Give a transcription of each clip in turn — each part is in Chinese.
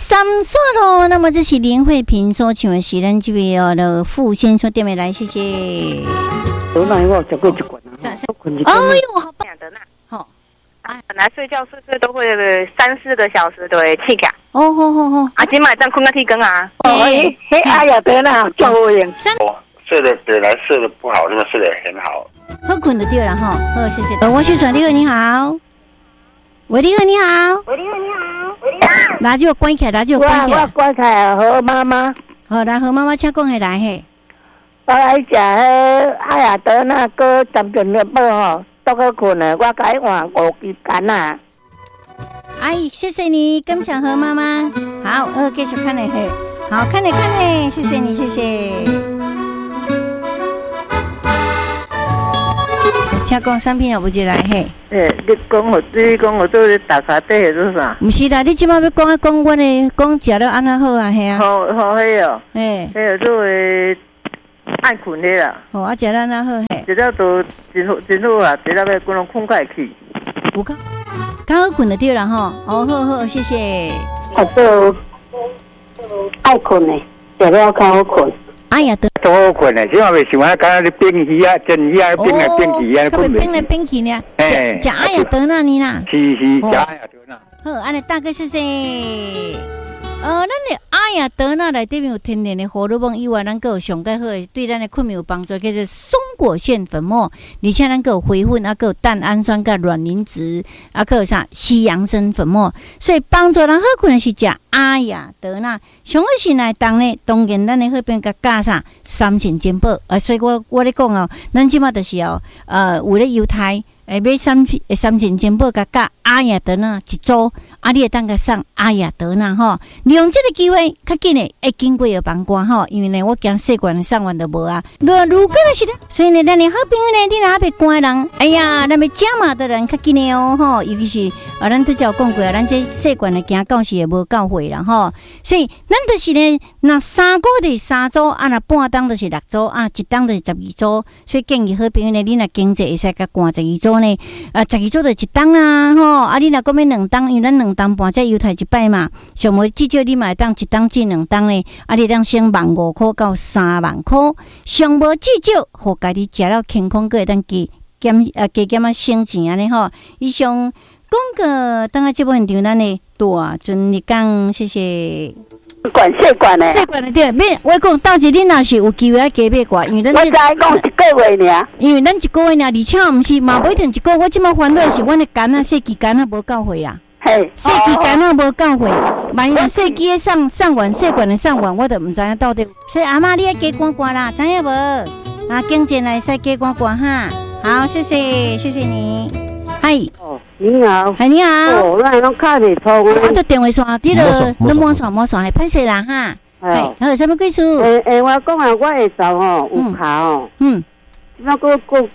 三刷咯，那么这是林慧萍所唱的是咱这位的傅先生点的来，谢谢。 我那我吃过一罐啊。 哎呦，好棒的那。 好， 本来睡觉睡都会3-4个小时都会起起。 哦好好好。 啊，今晚这样困到天光啊。 哦，哎呀，对啦，叫我用。 睡得本来睡得不好，现在睡得很好。 好困就对了哈，好谢谢。我是转你好，你好。喂，你好，你好。 喂，你好，你好。喂，你好。 垃圾关起来，垃圾关起来。 我关起来，和妈妈。 好，来和妈妈请讲下来嘿。 我来食迄哎呀，得那个10点了半吼，都去困了，我该换5支干啊。 阿姨，谢谢你，跟小何妈妈。好，继续看嘞嘿。好看嘞，看嘞，谢谢你，谢谢。请讲产品要不就来嘿？ 你讲我做咧大沙底是啥？ 唔是啦，你即摆要讲我的讲食了安那好啊，嘿啊。 好迄哦， 嘿， 迄做诶爱困迄啦。 好啊，食了安那好嘿。 食了都真好啊，食了要可能困快去。 有刚好困就对了吼。哦，好，谢谢。 做爱困诶，食了较好困。 哎呀， 都好困诶，即嘛袂想啊，敢若咧冰鱼啊、蒸鱼啊、冰来冰去啊， 困冰来冰去呢。食哎呀得那呢啦。 是，食哎呀得那。 好，安尼大概谢谢。咱的阿雅德纳内底面有天然的荷尔蒙以外，咱个有上介好的对咱的困眠有帮助，叫做松果腺粉末，而且咱个有回粉，个有蛋氨酸、个卵磷脂，个有啥西洋参粉末，所以帮助人好困的是食阿雅德纳。上好是来当呢，当然咱的好边个加啥3层煎宝，所以我咧讲哦，咱即马就是哦，为了犹太。买3层煎宝加阿雅德纳一组，你会当个上阿雅德纳吼，利用这个机会，较紧的会经过药房关吼，因为呢，我惊细罐的上完都无啊。如果是的，所以呢，咱的好朋友呢，你若被关的人，哎呀，咱要加码的人较紧的哦吼，尤其是咱都讲过啊，咱这细罐的行到时也无到货啦吼，所以咱就是呢，那3个就是3组，那半档就是6组，一档就是12组，所以建议好朋友呢，你若经济会使甲关12组。12组就一档啦吼，你若讲要2档，因为咱2档半才犹太一摆嘛，上无至少你嘛会当一档至2档咧，你当先15,000块到30,000块，上无至少，互家己食了健康，个会当加减省钱安尼吼。以上讲个，等下这部现场咱的大尊你讲，谢谢。 细罐的对，我讲到时恁若是有机会啊，加买罐，因为咱我才讲1个月尔， 因为咱1个月尔，而且毋是嘛，不一定1个月。我即马烦恼是，阮的干啊，细支干啊无到货啦。 嘿， 细支干啊无到货，万一细支的上完，细罐的上完，我都毋知影到底。所以阿嬷，你要加关啦，知影无？经济来使加关哈。好，谢谢你。嗨， 你好， 你好。 哦，咱拢卡袂通。 我这电话线，你摸线，系歹势啦哈。系，还有什么贵数？ 我讲啊，我会走吼，有卡哦。那个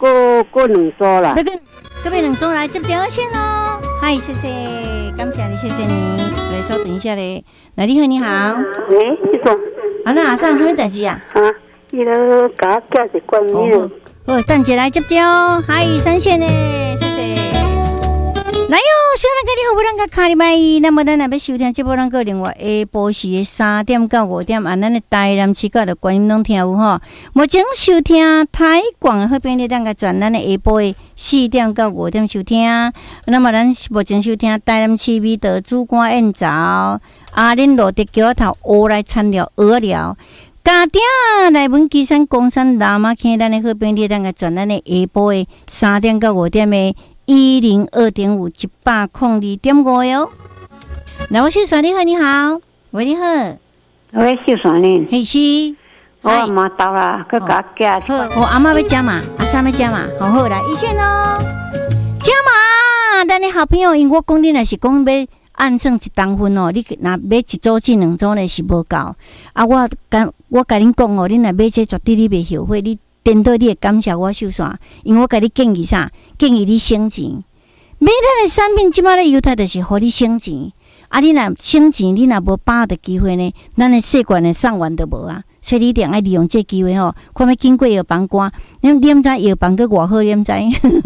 2组啦。 那边2组来接电话线哦。嗨，谢谢，感谢你，谢谢你。来稍等一下嘞。来，你好。 喂，你说。 那上什么代志啊？ 伊个甲我叫一罐米。 等下来接哦。嗨，3线呢，谢谢。来哟，小人家你好，我咱个卡里麦，那么咱若要收听这部咱个另外下晡时的3点到5点，咱的台南市角的观音拢听有吼。目前收听台广的好朋友，咱个转咱的下晡的4点到5点收听。那么咱目前收听台南市美德主管宴早，恁路的桥头乌来参聊鹅寮。家丁来文基山、公山、喇嘛坑，咱的好朋友，咱个转咱的下晡的3点到5点的。102.5，102.5哟。来，我是你好，你好，喂，你好， 我是你， 嘿是， 我妈到啦，去甲加。 好，阿妈要加嘛，阿三要加嘛，好来一线哦，加嘛，咱的好朋友，因为我讲你若是讲要按算1档分哦，你若买1组至2组呢是无够，我甲恁讲哦，你若买这绝对你袂后悔，你。颠倒你会感谢我秀线，因为我甲你建议啥？建议你省钱。买咱的产品，即摆咧犹太就是互你省钱。你若省钱，你若无把握的机会呢，咱的细罐的上完都无啊。所以你一定要利用这机会吼，看要经过药房关，你毋知药房个偌好，你毋知？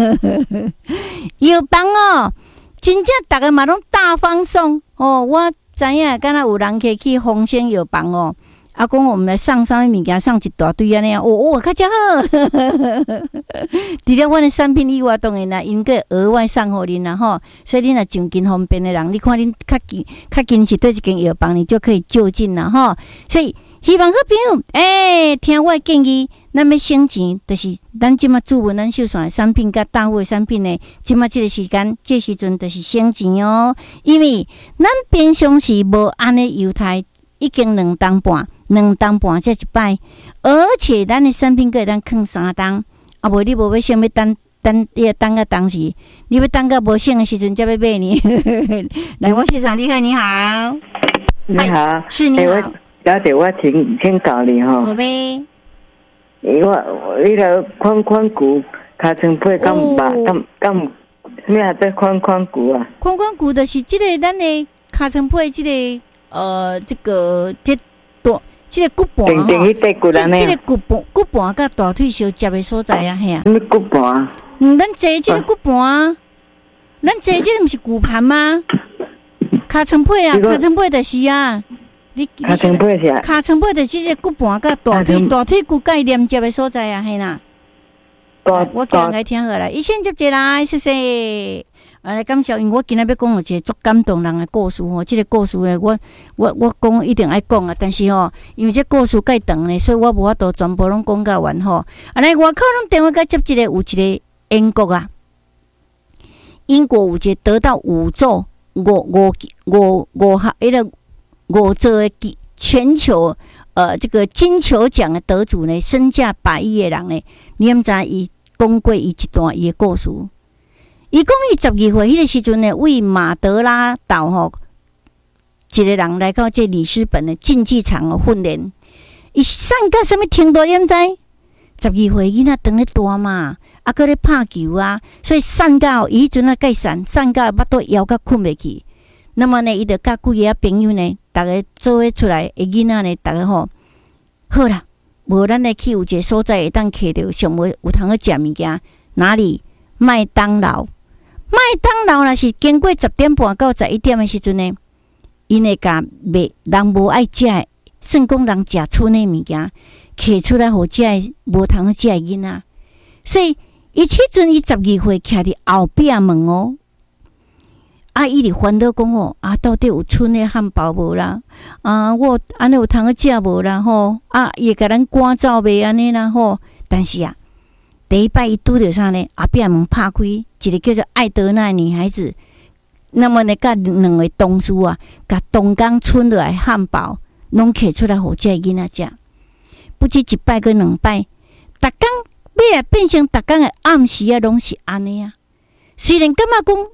药房哦，真正逐个嘛拢大放送哦，我。 知影，敢若有人去丰兴药房哦，啊，讲我们来送啥物物件，送一大堆安尼啊，较真好。除了阮的产品以外，当然啦，因个额外送互恁啦吼。所以恁若上近方便的人，你看恁较近是对一间药房，你就可以就近啦吼。所以希望好朋友，听我的建议。咱要省钱，就是咱即马注文咱秀线的产品甲大户的产品呢，即马即个时间，这时阵就是省钱哦。因为咱平常时无安尼犹太，已经2档半才一摆，而且咱的产品个咱放3档，啊无你无要想要等个当时，你要等个无省的时阵才要买呢。来，我秀线你好，你好， 你好， 是你好， 小姐，我请教你吼。 好呗。 我你个宽骨尻川皮敢咩啊？这宽骨啊？ 宽骨就是这个咱的尻川皮这个这个骨盘吼，这个骨盘甲大腿相接的所在啊，嘿啊。 什么骨盘？ 咱坐这个骨盘，咱坐这个不是骨盘吗？尻川皮啊，尻川皮就是啊。 尻川皮是啊？ 尻川皮就是这个骨盘甲大腿骨盖连接的所在啊，嘿啦。我讲来听好啦，一线接起来，谢谢。来感谢，因为我今仔要讲一个足感动人的故事吼。这个故事呢，我讲一定爱讲啊，但是吼，因为这故事介长呢，所以我无法度全部拢讲到完吼。来外口拢电话甲接一个，有一个英国啊，英国有一个得到5座5座的全球这个金球奖的得主呢，身价100亿的人呢，你毋知伊讲过伊一段伊的故事。伊讲伊12岁迄个时阵呢，为马德拉岛吼一个人来到这里斯本的竞技场哦训练，伊上到什么程度？你毋知？12岁囡仔当咧大嘛，啊，搁咧拍球啊，所以上到伊迄阵啊，介上到巴肚枵甲困袂去。那么呢，伊就甲几个朋友呢，逐个做伙出来，的囡仔呢，逐个吼好啦，无咱来去有一个所在会当摕到上无有通去食物件，哪里？麦当劳。麦当劳若是经过10点半到11点的时阵呢，因会甲卖人无爱食的，算讲人食剩的物件，摕出来互食的无通去食的囡仔。所以伊迄阵伊12岁徛伫后壁问哦，啊，伊伫烦恼讲吼，啊，到底有剩的汉堡无啦？啊，我安尼有通去食无啦吼？啊，伊会甲咱赶走袂安尼啦吼？但是啊，第一摆伊拄着啥呢？后壁门拍开，一个叫做艾德娜女孩子，那么呢，甲2位同事啊，甲东港剩落来汉堡，拢摕出来互这囡仔食。不止1摆，跟2摆，逐工尾啊变成逐工的暗时啊，拢是安尼啊。虽然感觉讲，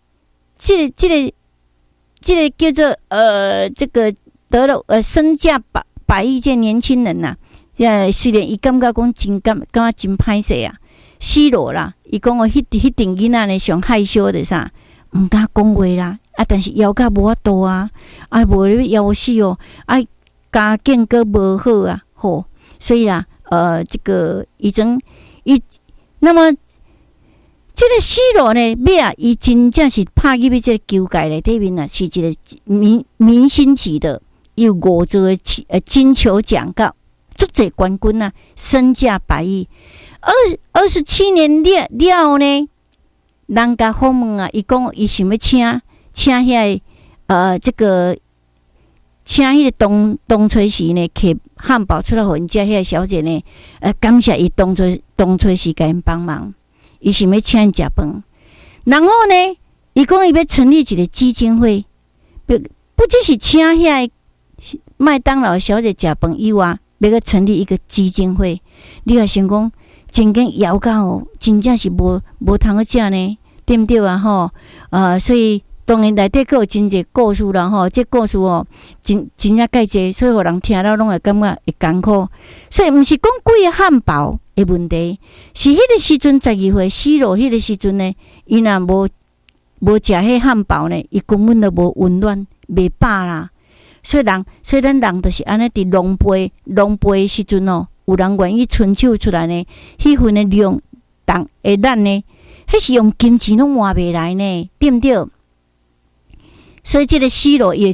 这个叫做这个得了身价100亿这年轻人呐、虽然伊感觉讲感觉真歹势啊，失落啦。伊讲迄阵囡仔呢上害羞的啥，毋敢讲话啦。啊，但是枵甲无法度啊，啊无咧枵死哦，啊家境阁无好啊，吼，所以啦，这个那么这个失落呢，尾啊，伊真正是拍入去这个球界内底面啊，是一个明星级的，有5座的金球奖甲足侪冠军啊，身价100亿。27年了呢，人家访问啊，伊讲伊想要请遐这个请迄个东吹时呢，摕汉堡出来互因食，遐小姐呢，感谢伊东吹时甲因帮忙，伊想要请因食饭。然后呢，伊讲伊要成立一个基金会，不只是请遐麦当劳小姐食饭以外，要个成立一个基金会。你也想讲，真经枵到哦，真正是无通去食呢，对不对啊？吼，所以当然内底佫有真侪故事啦，吼，这故事哦，真正介济，所以互人听了拢会感觉会艰苦。所以毋是讲贵个汉堡的问题，是迄个时阵12岁失落迄个时阵呢，伊若无食迄汉堡呢，伊根本就无温暖，袂饱啦。所以咱人就是安尼伫狼狽的时阵哦，有人愿意伸手出来呢，迄份的量咱呢，迄是用金钱拢换袂来呢，对不对？所以这个失落也真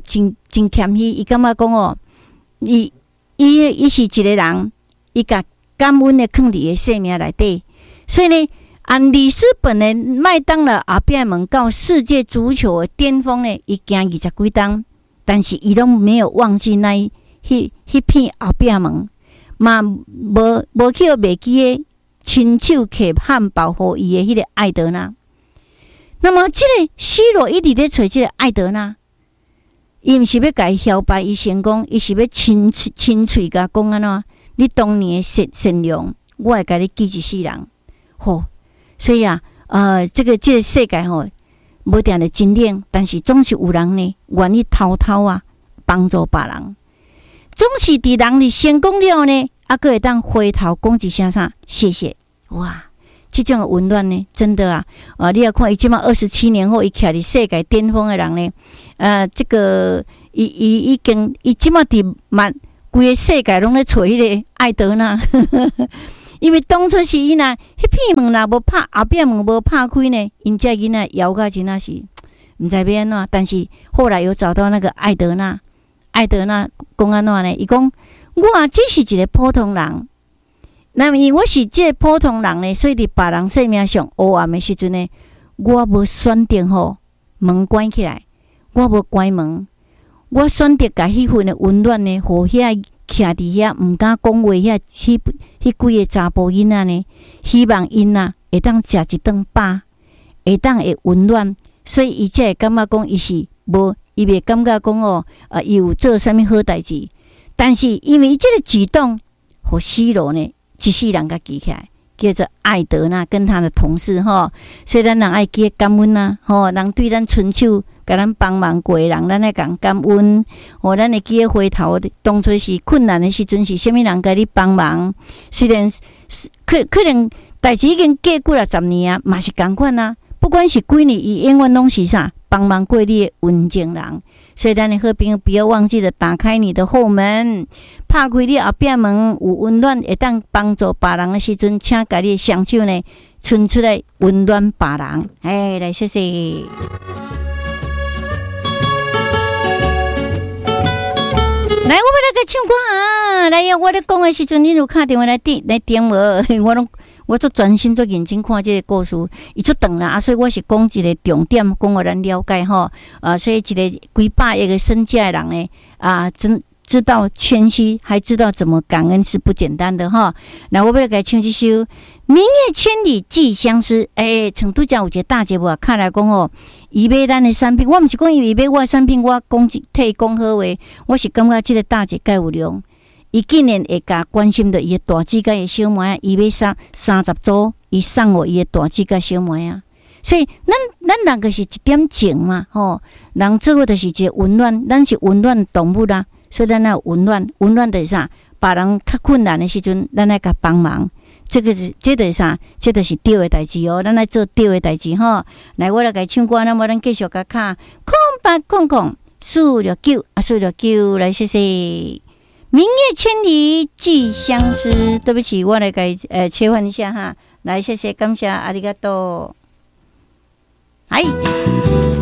真谦虚，伊感觉讲哦，伊是一个人，伊甲感恩的放伫伊生命内底，所以呢，按里斯本的麦当劳后壁门到世界足球的巅峰呢，伊行20几档，但是伊拢没有忘记迄片后壁门，嘛无去袂记的亲手刻汉堡互伊的迄个艾德纳。那么，这个C罗一直咧找这个艾德纳，伊毋是要甲伊摇摆伊成功，伊是要亲嘴甲讲安怎？你当年的善良，我会甲你记一世人。吼，所以啊，这个世界吼，无定的真冷，但是总是有人呢，愿意偷偷啊帮助别人。总是伫人哋成功了呢，还会当回头讲一声啥？谢谢，哇！这种的温暖呢，真的啊，你要看伊即马27年后，伊徛伫世界巅峰的人呢，这个伊即马伫规个世界拢咧找迄个艾德纳，因为当初是伊若迄片门若无拍，后壁门无拍开呢，因这囡仔摇甲真正是毋知要安怎，但是后来有找到那个艾德纳讲安怎呢？伊讲我只是一个普通人。那么因为我是这个普通人呢，所以伫别人生命上黑暗的时阵呢，我无选择吼门关起来，我无关门，我选择甲迄份的温暖呢，互遐徛伫遐毋敢讲话遐迄几个查甫囡仔呢，希望因会当食一顿饱，会当会温暖，所以伊才会感觉讲伊是无，伊袂感觉讲伊有做啥物好代志，但是因为伊这个举动，互C罗呢。一世人甲记起来，叫做艾德纳跟他的同事吼，所以咱人爱记感恩啊，吼，人对咱伸手甲咱帮忙过的人，咱爱讲感恩，吼，咱会记回头，当初是困难的时阵是虾米人甲你帮忙，虽然可能代志已经过几啊10年啊，嘛是共款啊，不管是几年，伊永远拢是啥帮忙过你的温情人。所以咱的好朋友不要忘记了打开你的后门，拍开你后壁门，有温暖会当帮助别人的时阵，请甲你的双手呢伸出来温暖别人。哎，来谢谢。来，我要来个唱歌啊！来，我咧讲的时阵，你有打电话来点无？我做专心做认真看这个故事，伊出长啦，所以我是讲一个重点，讲互咱了解吼。所以一个几百亿个身价的人呢，真知道谦虚，还知道怎么感恩是不简单的哈。那我要来唱这首《明月千里寄相思》。成都讲有一个大姐夫看来讲哦，伊买咱的产品，我毋是讲伊买我的产品，我替伊讲好话，我是感觉这个大姐介有良。伊竟然会甲关心着伊的大姊甲伊小妹啊，伊要送30组，伊送互伊的大姊甲小妹啊。所以咱人个是一点情嘛，吼，人做伙就是一个温暖，咱是温暖的动物啦，所以咱要温暖就是啥？别人较困难的时阵，咱来甲帮忙。这就是啥？这就是对的代志哦，咱来做对的代志吼。来，我来甲唱歌，那么咱继续甲卡空白空空469，469，来谢谢。明月千里寄相思，对不起，我来给切换一下哈，来谢谢，感谢，阿里嘎多，哎。